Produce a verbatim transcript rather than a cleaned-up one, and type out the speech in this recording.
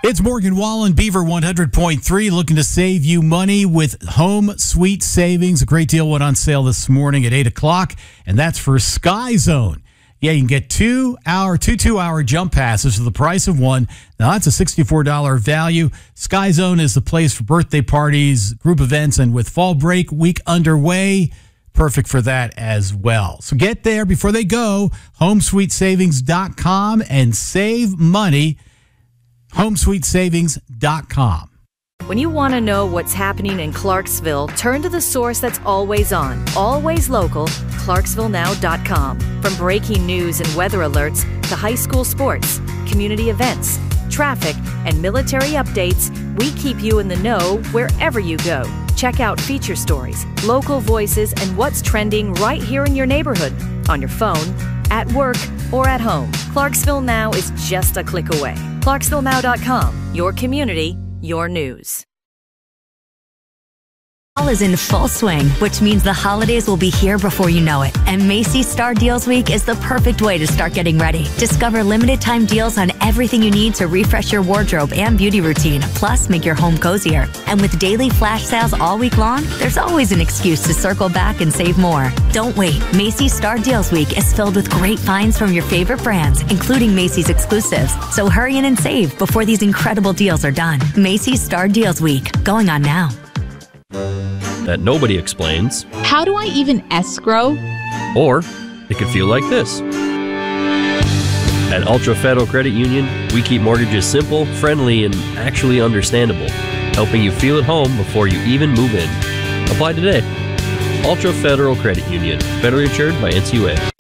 It's Morgan Wallen, Beaver one hundred point three, looking to save you money with Home Sweet Savings. A great deal went on sale this morning at eight o'clock, and that's for Sky Zone. Yeah, you can get two hour, two two-hour jump passes for the price of one. Now, that's a sixty-four dollars value. Sky Zone is the place for birthday parties, group events, and with fall break week underway, perfect for that as well. So get there before they go, home sweet savings dot com, and save money. home sweet savings dot com. When you want to know what's happening in Clarksville, turn to the source that's always on, always local, clarksville now dot com. From breaking news and weather alerts to high school sports, community events, traffic, and military updates, we keep you in the know wherever you go. Check out feature stories, local voices, and what's trending right here in your neighborhood, on your phone, at work, or at home. Clarksville Now is just a click away. clarksville now dot com. Your community, your news. Fall is in full swing, which means the holidays will be here before you know it. And Macy's Star Deals Week is the perfect way to start getting ready. Discover limited time deals on everything you need to refresh your wardrobe and beauty routine, plus make your home cozier. And with daily flash sales all week long, there's always an excuse to circle back and save more. Don't wait. Macy's Star Deals Week is filled with great finds from your favorite brands, including Macy's exclusives. So hurry in and save before these incredible deals are done. Macy's Star Deals Week, going on now. That nobody explains. How do I even escrow? Or it could feel like this. At Ultra Federal Credit Union, we keep mortgages simple, friendly, and actually understandable, helping you feel at home before you even move in. Apply today. Ultra Federal Credit Union, federally insured by N C U A.